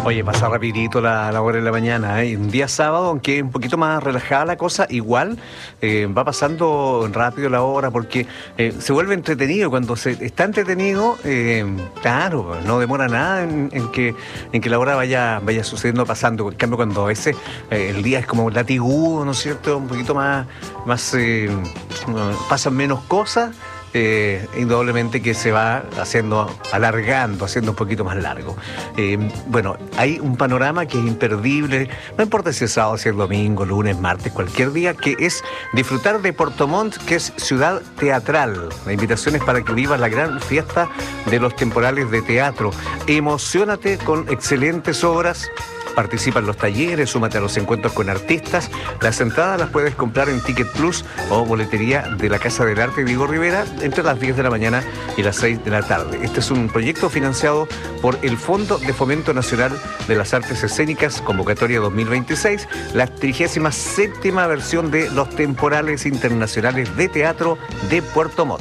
Oye, pasa rapidito la hora de la mañana, ¿eh? Un día sábado, aunque un poquito más relajada la cosa, igual va pasando rápido la hora porque se vuelve entretenido. Cuando se está entretenido, claro, no demora nada en que la hora vaya sucediendo, pasando. En cambio, cuando a veces el día es como latigudo, ¿no es cierto? Un poquito más pasan menos cosas. Indudablemente que se va alargando, haciendo un poquito más largo. Bueno, hay un panorama que es imperdible, no importa si es sábado, si es domingo, lunes, martes, cualquier día, que es disfrutar de Puerto Montt, que es ciudad teatral. La invitación es para que vivas la gran fiesta de los temporales de teatro. Emociónate con excelentes obras. Participa en los talleres, súmate a los encuentros con artistas. Las entradas las puedes comprar en Ticket Plus o boletería de la Casa del Arte Diego Rivera entre las 10 de la mañana y las 6 de la tarde. Este es un proyecto financiado por el Fondo de Fomento Nacional de las Artes Escénicas, convocatoria 2026, la 37ª versión de los temporales internacionales de teatro de Puerto Montt.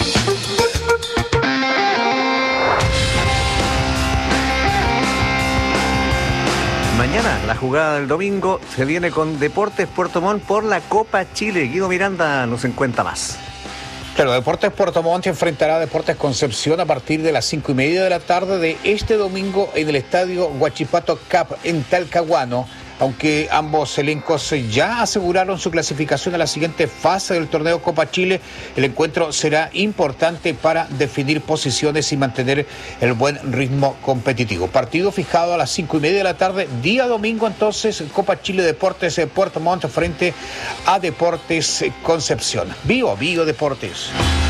Mañana, la jugada del domingo, se viene con Deportes Puerto Montt por la Copa Chile. Guido Miranda nos cuenta más. Claro, Deportes Puerto Montt enfrentará a Deportes Concepción a partir de las 5:30 de la tarde de este domingo en el estadio Huachipato Cup en Talcahuano. Aunque ambos elencos ya aseguraron su clasificación a la siguiente fase del torneo Copa Chile, el encuentro será importante para definir posiciones y mantener el buen ritmo competitivo. Partido fijado a las 5:30 de la tarde, día domingo entonces, Copa Chile Deportes Puerto Montt frente a Deportes Concepción. Vivo Deportes.